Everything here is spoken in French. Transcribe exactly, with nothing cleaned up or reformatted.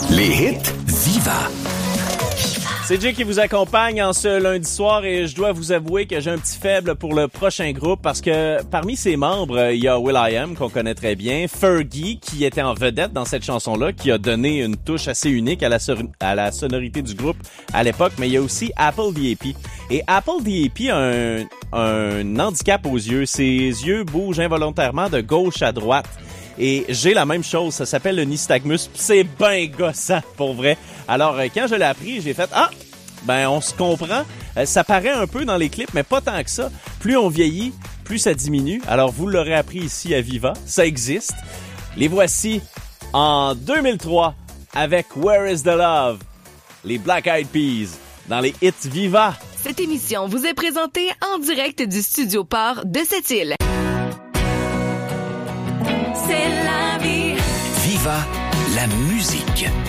Les hits Viva. C'est Jay qui vous accompagne en ce lundi soir et je dois vous avouer que j'ai un petit faible pour le prochain groupe parce que parmi ses membres, il y a will.i.am qu'on connaît très bien, Fergie qui était en vedette dans cette chanson-là, qui a donné une touche assez unique à la, so- à la sonorité du groupe à l'époque, mais il y a aussi Apple the A P. Et Apple the A P a un, un handicap aux yeux. Ses yeux bougent involontairement de gauche à droite. Et j'ai la même chose, ça s'appelle le nystagmus, pis c'est ben gossant, pour vrai. Alors, quand je l'ai appris, j'ai fait « Ah, ben on se comprend, ça paraît un peu dans les clips, mais pas tant que ça. Plus on vieillit, plus ça diminue. Alors, vous l'aurez appris ici à Viva, ça existe. Les voici en deux mille trois avec Where is the Love, les Black Eyed Peas, dans les hits Viva. Cette émission vous est présentée en direct du Studio Port de Sept-Îles. Viva la musique.